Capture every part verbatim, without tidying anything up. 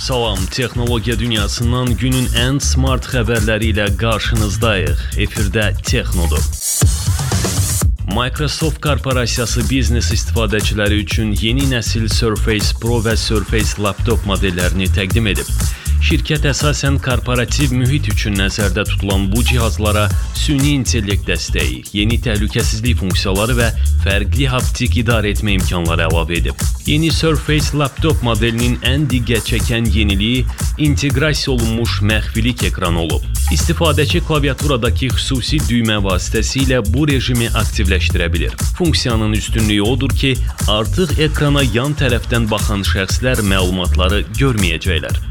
Salam, texnologiya dünyasından günün ən smart xəbərləri ilə qarşınızdayıq. Efirdə Texnodur. Microsoft korporasiyası biznes istifadəçiləri üçün yeni nəsil Surface Pro və Surface Laptop modellərini təqdim edib. Şirkət əsasən korporativ mühit üçün nəzərdə tutulan bu cihazlara süni intellekt dəstəyi, yeni təhlükəsizlik funksiyaları və fərqli haptik idarə etmə imkanları əlavə edib. Yeni Surface Laptop modelinin ən diqqət çəkən yeniliyi inteqrasiya olunmuş məxfilik ekranı olub. İstifadəçi klaviaturadakı xüsusi düymə vasitəsilə bu rejimi aktivləşdirə bilir. Funksiyanın üstünlüyü odur ki, artıq ekrana yan tərəfdən baxan şəxslər məlumatları görməyəcəklər.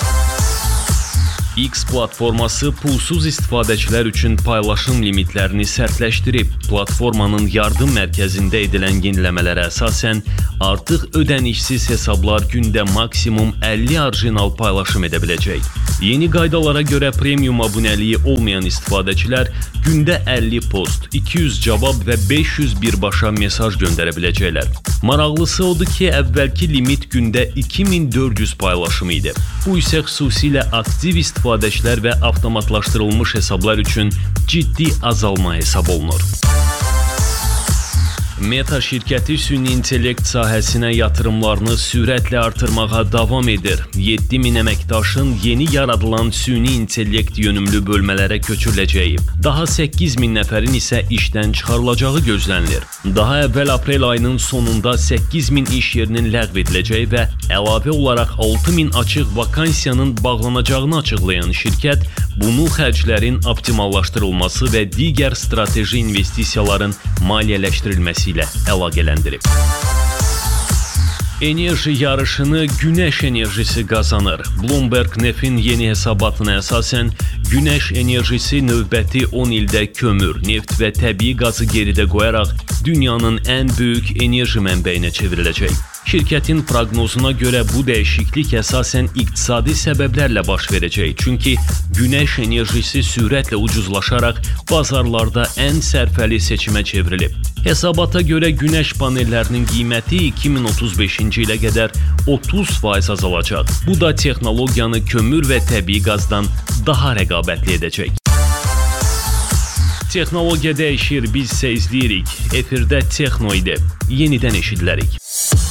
X platforması pulsuz istifadəçilər üçün paylaşım limitlərini sərtləşdirib. Platformanın yardım mərkəzində edilən yeniləmələrə əsasən artıq ödənişsiz hesablar gündə maksimum əlli orijinal paylaşım edə biləcək. Yeni qaydalara görə premium abunəliyi olmayan istifadəçilər gündə əlli post, iki yüz cavab və beş yüz birbaşa mesaj göndərə biləcəklər. Maraqlısı odur ki, əvvəlki limit gündə iki min dörd yüz paylaşım idi. Bu isə xüsusilə aktiv istifadəçilər və avtomatlaşdırılmış hesablar üçün ciddi azalma hesab olunur. Meta şirkəti süni intellekt sahəsinə yatırımlarını sürətlə artırmağa davam edir. yeddi min əməkdaşın yeni yaradılan süni intellekt yönümlü bölmələrə köçürüləcəyi, daha səkkiz min nəfərin isə işdən çıxarılacağı gözlənilir. Daha əvvəl aprel ayının sonunda səkkiz min iş yerinin ləğv ediləcəyi və əlavə olaraq altı min açıq vakansiyanın bağlanacağını açıqlayan şirkət, bunu xərclərin optimallaşdırılması və digər strateji investisiyaların maliyyələşdirilməsi ilə əlaqələndirib. Enerji yarışını günəş enerjisi qazanır. Bloomberg Neftin yeni hesabatına əsasən, günəş enerjisi növbəti on ildə kömür, neft və təbii qazı geridə qoyaraq dünyanın ən böyük enerji mənbəyinə çevriləcək. Şirkətin proqnozuna görə bu dəyişiklik əsasən iqtisadi səbəblərlə baş verəcək, çünki günəş enerjisi sürətlə ucuzlaşaraq bazarlarda ən sərfəli seçimə çevrilib. Hesabata görə günəş panellərinin qiyməti iki min otuz beşinci ilə qədər otuz faiz azalacaq. Bu da texnologiyanı kömür və təbii qazdan daha rəqabətli edəcək. Texnologiya dəyişir, biz isə izləyirik. Efirdə Texno idi. Yenidən eşidilərik.